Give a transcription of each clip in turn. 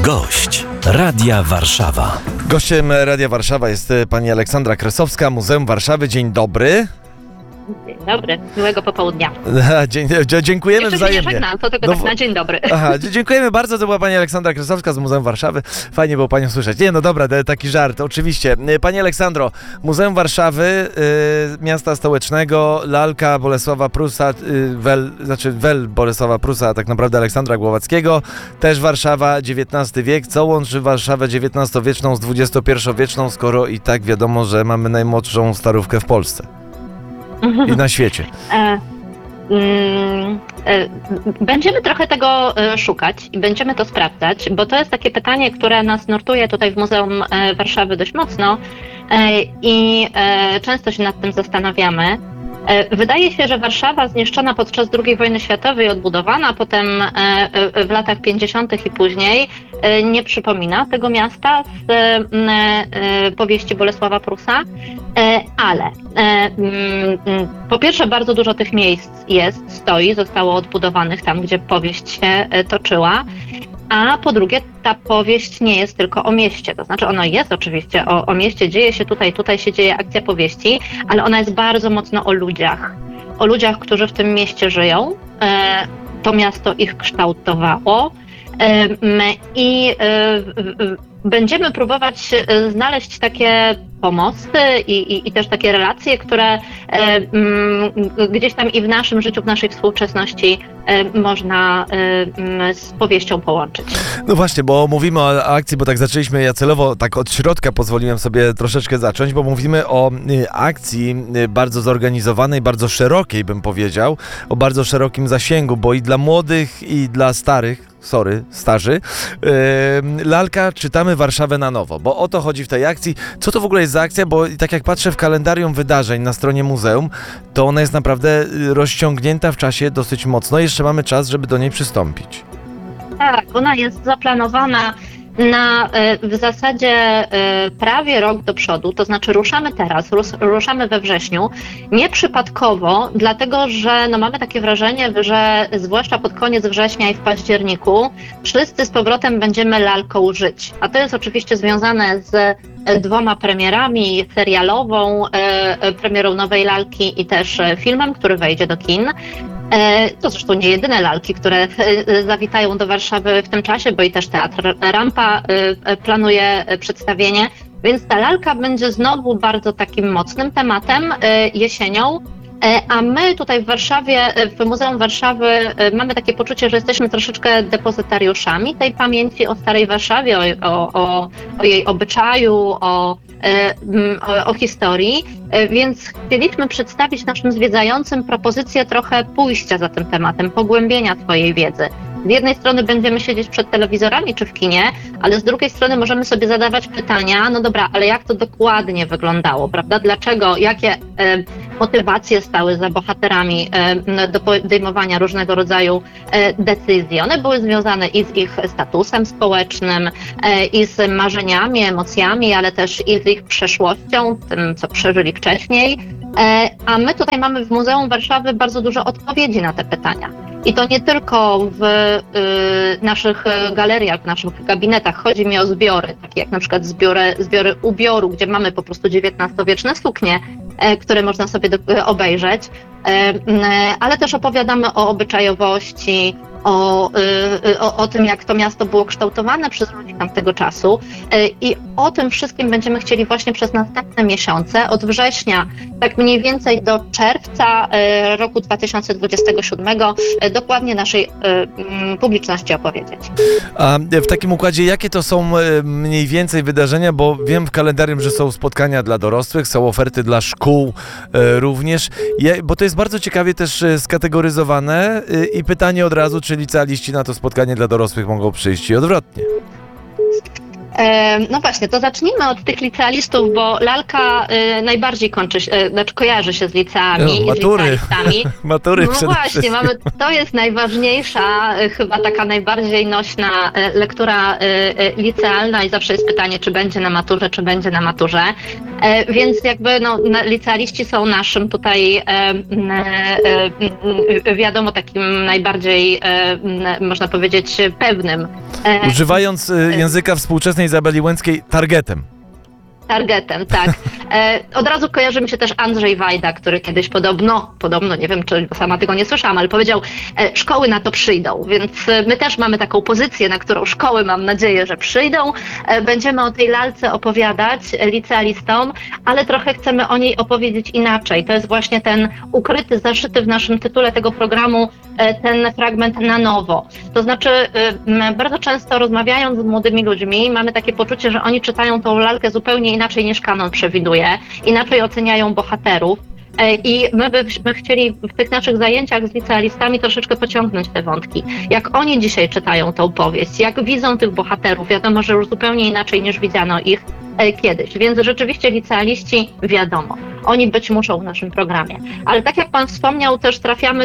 Gość Radia Warszawa. Gościem Radia Warszawa jest pani Aleksandra Kresowska, Muzeum Warszawy. Dzień dobry. Dzień dobry, miłego popołudnia. Dziękujemy Jeszcze wzajemnie. się nie żegnam, to tylko tak na dzień dobry. Aha, dziękujemy bardzo, to była pani Aleksandra Kresowska z Muzeum Warszawy. Fajnie było panią słyszeć. Nie, no dobra, taki żart, oczywiście. Pani Aleksandro, Muzeum Warszawy, miasta stołecznego, lalka Bolesława Prusa, Wel Bolesława Prusa, a tak naprawdę Aleksandra Głowackiego, też Warszawa, XIX wiek. Co łączy Warszawę XIX-wieczną z XXI-wieczną, skoro i tak wiadomo, że mamy najmłodszą starówkę w Polsce i na świecie? Będziemy trochę tego szukać i będziemy to sprawdzać, bo to jest takie pytanie, które nas nurtuje tutaj w Muzeum Warszawy dość mocno i często się nad tym zastanawiamy. Wydaje się, że Warszawa zniszczona podczas II wojny światowej, odbudowana, a potem w latach 50. i później nie przypomina tego miasta z powieści Bolesława Prusa, ale po pierwsze bardzo dużo tych miejsc stoi, zostało odbudowanych tam, gdzie powieść się toczyła. A po drugie, ta powieść nie jest tylko o mieście, to znaczy ono jest oczywiście o mieście, dzieje się tutaj się dzieje akcja powieści, ale ona jest bardzo mocno o ludziach, którzy w tym mieście żyją, to miasto ich kształtowało i będziemy próbować znaleźć takie pomosty i też takie relacje, które gdzieś tam i w naszym życiu, w naszej współczesności można z powieścią połączyć. No właśnie, bo mówimy o akcji, bo tak zaczęliśmy, ja celowo tak od środka pozwoliłem sobie troszeczkę zacząć, bo mówimy o akcji bardzo zorganizowanej, bardzo szerokiej, bym powiedział, o bardzo szerokim zasięgu, bo i dla młodych, i dla starych, starzy. Lalka Czytamy Warszawę na nowo, bo o to chodzi w tej akcji. Co to w ogóle jest za akcja? Bo tak jak patrzę w kalendarium wydarzeń na stronie muzeum, to ona jest naprawdę rozciągnięta w czasie dosyć mocno. Jeszcze mamy czas, żeby do niej przystąpić. Tak, ona jest zaplanowana na w zasadzie prawie rok do przodu, to znaczy ruszamy teraz, ruszamy we wrześniu, nieprzypadkowo, dlatego że mamy takie wrażenie, że zwłaszcza pod koniec września i w październiku wszyscy z powrotem będziemy lalką żyć, a to jest oczywiście związane z dwoma premierami, serialową, premierą nowej lalki i też filmem, który wejdzie do kin. To zresztą nie jedyne lalki, które zawitają do Warszawy w tym czasie, bo i też Teatr Rampa planuje przedstawienie, więc ta lalka będzie znowu bardzo takim mocnym tematem jesienią. A my tutaj w Warszawie, w Muzeum Warszawy mamy takie poczucie, że jesteśmy troszeczkę depozytariuszami tej pamięci o starej Warszawie, o jej obyczaju, o historii, więc chcieliśmy przedstawić naszym zwiedzającym propozycję trochę pójścia za tym tematem, pogłębienia swojej wiedzy. Z jednej strony będziemy siedzieć przed telewizorami czy w kinie, ale z drugiej strony możemy sobie zadawać pytania, no dobra, ale jak to dokładnie wyglądało, prawda? Dlaczego, jakie motywacje stały za bohaterami do podejmowania różnego rodzaju decyzji? One były związane i z ich statusem społecznym, i z marzeniami, emocjami, ale też i z ich przeszłością, tym, co przeżyli wcześniej. A my tutaj mamy w Muzeum Warszawy bardzo dużo odpowiedzi na te pytania. I to nie tylko w naszych galeriach, w naszych gabinetach. Chodzi mi o zbiory, takie jak na przykład zbiory ubioru, gdzie mamy po prostu XIX-wieczne suknie, które można sobie obejrzeć, ale też opowiadamy o obyczajowości, o tym, jak to miasto było kształtowane przez ludzi tamtego czasu i o tym wszystkim będziemy chcieli właśnie przez następne miesiące, od września, tak mniej więcej do czerwca roku 2027, dokładnie naszej publiczności opowiedzieć. A w takim układzie, jakie to są mniej więcej wydarzenia, bo wiem w kalendarium, że są spotkania dla dorosłych, są oferty dla szkół również, bo to jest bardzo ciekawie też skategoryzowane i pytanie od razu, czy licealiści na to spotkanie dla dorosłych mogą przyjść i odwrotnie? No właśnie, to zacznijmy od tych licealistów, bo lalka najbardziej kojarzy się z liceami i z licealistami. Matury no właśnie, to jest najważniejsza, chyba taka najbardziej nośna lektura licealna i zawsze jest pytanie, czy będzie na maturze, czy będzie na maturze. Więc jakby licealiści są naszym tutaj wiadomo takim najbardziej można powiedzieć pewnym. Używając języka współczesnej Izabeli Łęckiej, targetem. Targetem, tak. Od razu kojarzy mi się też Andrzej Wajda, który kiedyś podobno, nie wiem, czy sama tego nie słyszałam, ale powiedział, szkoły na to przyjdą, więc my też mamy taką pozycję, na którą szkoły, mam nadzieję, że przyjdą. Będziemy o tej lalce opowiadać licealistom, ale trochę chcemy o niej opowiedzieć inaczej. To jest właśnie ten ukryty, zaszyty w naszym tytule tego programu ten fragment na nowo. To znaczy, bardzo często rozmawiając z młodymi ludźmi, mamy takie poczucie, że oni czytają tą lalkę zupełnie inaczej niż kanon przewiduje, inaczej oceniają bohaterów. I my byśmy chcieli w tych naszych zajęciach z licealistami troszeczkę pociągnąć te wątki. Jak oni dzisiaj czytają tą powieść, jak widzą tych bohaterów, wiadomo, że już zupełnie inaczej niż widziano ich kiedyś. Więc rzeczywiście licealiści, wiadomo, oni być muszą w naszym programie. Ale tak jak Pan wspomniał, też trafiamy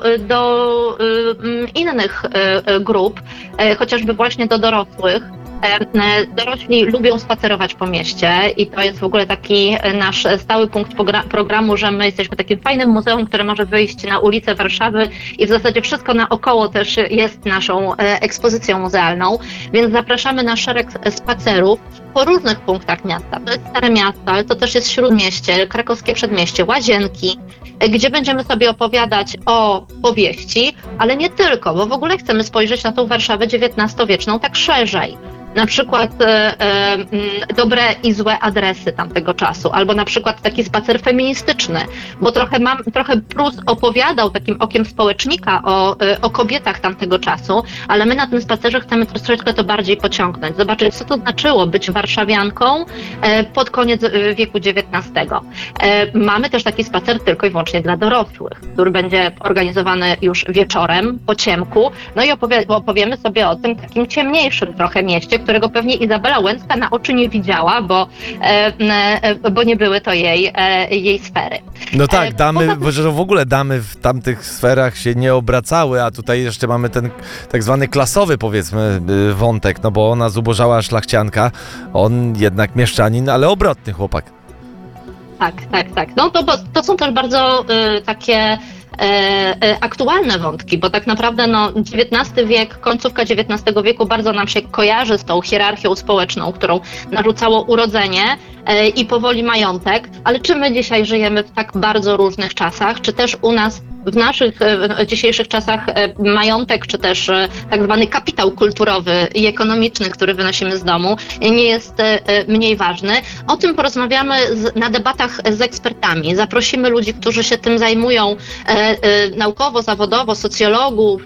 do innych grup, chociażby właśnie do dorosłych. Dorośli lubią spacerować po mieście i to jest w ogóle taki nasz stały punkt programu, że my jesteśmy takim fajnym muzeum, które może wyjść na ulicę Warszawy i w zasadzie wszystko naokoło też jest naszą ekspozycją muzealną, więc zapraszamy na szereg spacerów po różnych punktach miasta. To jest Stare Miasto, ale to też jest Śródmieście, Krakowskie Przedmieście, Łazienki, gdzie będziemy sobie opowiadać o powieści, ale nie tylko, bo w ogóle chcemy spojrzeć na tą Warszawę XIX-wieczną tak szerzej. Na przykład dobre i złe adresy tamtego czasu, albo na przykład taki spacer feministyczny, bo trochę Prus opowiadał takim okiem społecznika o kobietach tamtego czasu, ale my na tym spacerze chcemy troszeczkę to bardziej pociągnąć, zobaczyć, co to znaczyło być warszawianką pod koniec wieku XIX. Mamy też taki spacer tylko i wyłącznie dla dorosłych, który będzie organizowany już wieczorem, po ciemku, no i opowiemy sobie o tym takim ciemniejszym trochę mieście, którego pewnie Izabela Łęcka na oczy nie widziała, bo nie były to jej sfery. No tak, że w ogóle damy w tamtych sferach się nie obracały, a tutaj jeszcze mamy ten tak zwany klasowy, powiedzmy, wątek, no bo ona zubożała szlachcianka, on jednak mieszczanin, ale obrotny chłopak. Tak. No to są też bardzo takie aktualne wątki, bo tak naprawdę XIX wiek, końcówka XIX wieku bardzo nam się kojarzy z tą hierarchią społeczną, którą narzucało urodzenie i powoli majątek, ale czy my dzisiaj żyjemy w tak bardzo różnych czasach, czy też u nas w naszych dzisiejszych czasach majątek, czy też tak zwany kapitał kulturowy i ekonomiczny, który wynosimy z domu, nie jest mniej ważny. O tym porozmawiamy na debatach z ekspertami. Zaprosimy ludzi, którzy się tym zajmują naukowo, zawodowo, socjologów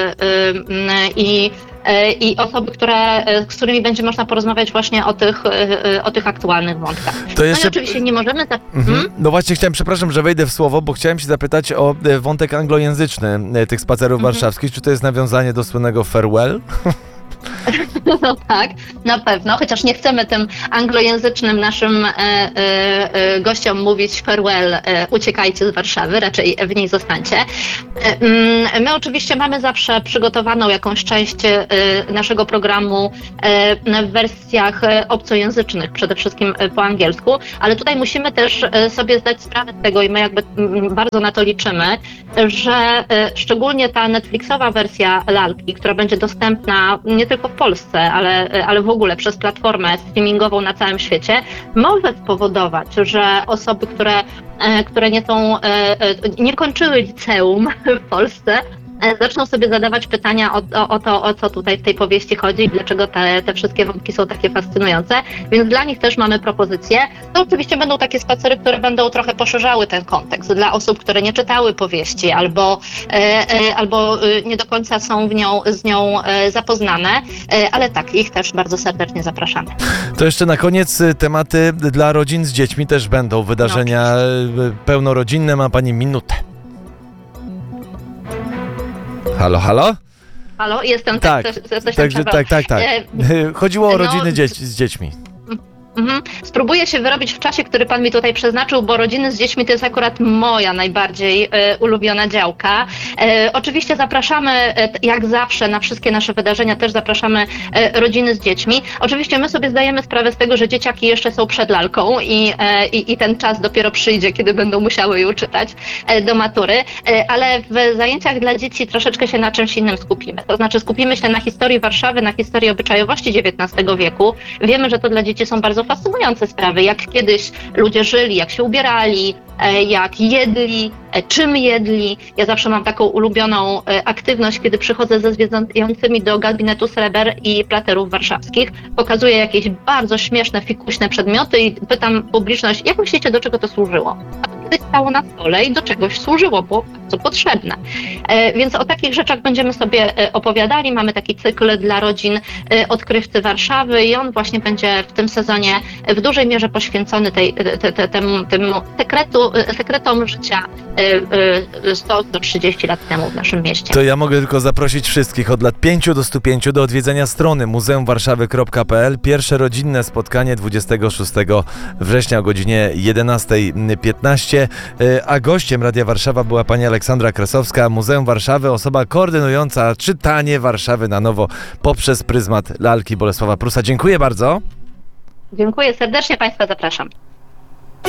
i osoby, z którymi będzie można porozmawiać właśnie o tych aktualnych wątkach. To jeszcze... No i oczywiście nie możemy... No właśnie przepraszam, że wejdę w słowo, bo chciałem się zapytać o wątek anglojęzyczny tych spacerów warszawskich. Czy to jest nawiązanie do słynnego farewell? No tak, na pewno, chociaż nie chcemy tym anglojęzycznym naszym gościom mówić farewell, uciekajcie z Warszawy, raczej w niej zostańcie. My oczywiście mamy zawsze przygotowaną jakąś część naszego programu w wersjach obcojęzycznych, przede wszystkim po angielsku, ale tutaj musimy też sobie zdać sprawę z tego i my jakby bardzo na to liczymy, że szczególnie ta Netflixowa wersja lalki, która będzie dostępna nie tylko w Polsce, ale w ogóle przez platformę streamingową na całym świecie, może spowodować, że osoby, które nie kończyły liceum w Polsce, zaczną sobie zadawać pytania o co tutaj w tej powieści chodzi i dlaczego te wszystkie wątki są takie fascynujące, więc dla nich też mamy propozycje. To oczywiście będą takie spacery, które będą trochę poszerzały ten kontekst dla osób, które nie czytały powieści albo nie do końca są z nią zapoznane, ale tak, ich też bardzo serdecznie zapraszamy. To jeszcze na koniec tematy dla rodzin z dziećmi też będą, wydarzenia pełnorodzinne, ma Pani minutę. Halo? Halo, jestem tak. Tak. Chodziło o rodziny z dziećmi. Spróbuję się wyrobić w czasie, który pan mi tutaj przeznaczył, bo rodziny z dziećmi to jest akurat moja najbardziej ulubiona działka. Oczywiście zapraszamy, jak zawsze, na wszystkie nasze wydarzenia też zapraszamy rodziny z dziećmi. Oczywiście my sobie zdajemy sprawę z tego, że dzieciaki jeszcze są przed lalką i ten czas dopiero przyjdzie, kiedy będą musiały ją czytać do matury, ale w zajęciach dla dzieci troszeczkę się na czymś innym skupimy. To znaczy skupimy się na historii Warszawy, na historii obyczajowości XIX wieku. Wiemy, że to dla dzieci są bardzo fascynujące sprawy, jak kiedyś ludzie żyli, jak się ubierali, jak jedli, czym jedli. Ja zawsze mam taką ulubioną aktywność, kiedy przychodzę ze zwiedzającymi do gabinetu sreber i platerów warszawskich. Pokazuję jakieś bardzo śmieszne, fikuśne przedmioty i pytam publiczność, jak myślicie, do czego to służyło? A to kiedyś stało na stole i do czegoś służyło, było bardzo potrzebne. Więc o takich rzeczach będziemy sobie opowiadali. Mamy taki cykl dla rodzin Odkrywcy Warszawy i on właśnie będzie w tym sezonie w dużej mierze poświęcony temu sekretom życia 100-130 lat temu w naszym mieście. To ja mogę tylko zaprosić wszystkich od lat 5 do 105 do odwiedzenia strony muzeumwarszawy.pl. Pierwsze rodzinne spotkanie 26 września o godzinie 11:15. A gościem Radia Warszawa była pani Aleksandra Kresowska, Muzeum Warszawy, osoba koordynująca czytanie Warszawy na nowo poprzez pryzmat lalki Bolesława Prusa. Dziękuję bardzo. Dziękuję serdecznie, Państwa zapraszam.